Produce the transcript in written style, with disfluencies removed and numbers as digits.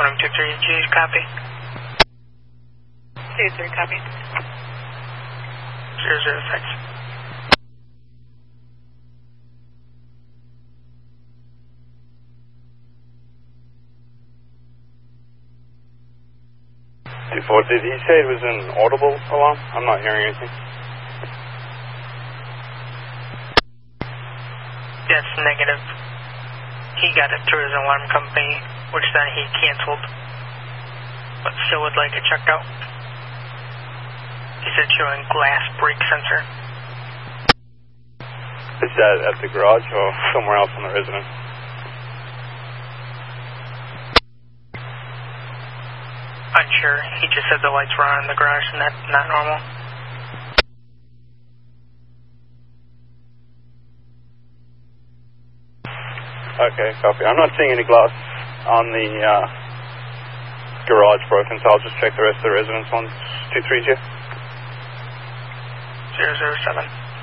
123G, copy. 23, copy. 006. Did he say it was an audible alarm? I'm not hearing anything. That's negative. He got it through his alarm company, which then he canceled, but still would like it checked out. He said showing glass break sensor. Is that at the garage or somewhere else in the residence? Unsure. He just said the lights were on in the garage and that's not normal. Okay, copy. I'm not seeing any glass on the garage broken, so I'll just check the rest of the residence. 123G. 007.